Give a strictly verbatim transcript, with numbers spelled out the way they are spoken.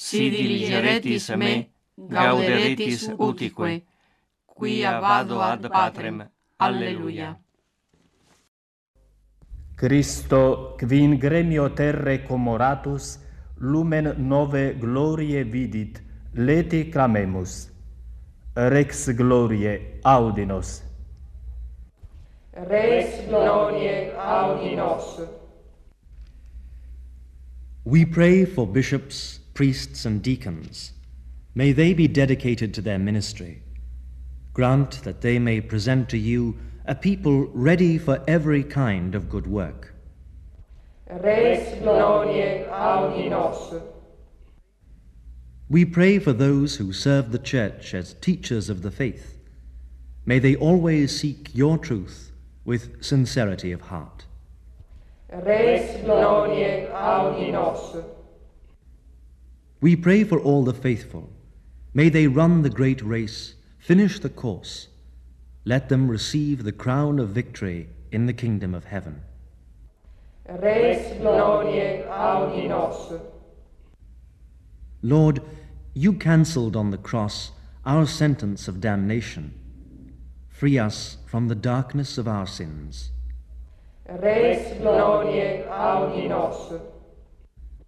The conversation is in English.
si diligeretis me, gauderetis utique, quia vado ad Patrem. Alleluia. Christo, qui in gremio terre comoratus, lumen nove gloriae vidit, leti clamemus. Rex gloriae audi nos. Rex gloriae audi nos. We pray for bishops, priests, and deacons. May they be dedicated to their ministry. Grant that they may present to you a people ready for every kind of good work. Rex gloriae audi nos. We pray for those who serve the Church as teachers of the faith. May they always seek your truth with sincerity of heart. Rex gloriae audi nos. We pray for all the faithful. May they run the great race, finish the course. Let them receive the crown of victory in the kingdom of heaven. Rex gloriae audi nos. Lord, you cancelled on the cross our sentence of damnation. Free us from the darkness of our sins. Rex gloriae audi nos.